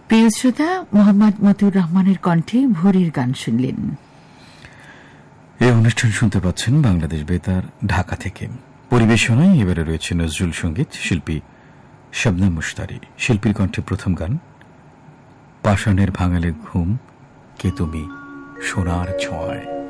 প্রিয় শ্রোতা, মোহাম্মদ মতিউর রহমানের কণ্ঠে ভোরের গান শুনলেন। এই অনুষ্ঠান শুনতে পাচ্ছেন বাংলাদেশ বেতার ঢাকা থেকে। পরিবেশনায় এবারে রয়েছে নজরুল সঙ্গীত, শিল্পী শবনম মুশতারি। শিল্পীর কণ্ঠে প্রথম গান পাষাণের ভাঙালে ঘুম, কে তুমি সোনার ছোঁয়ায়।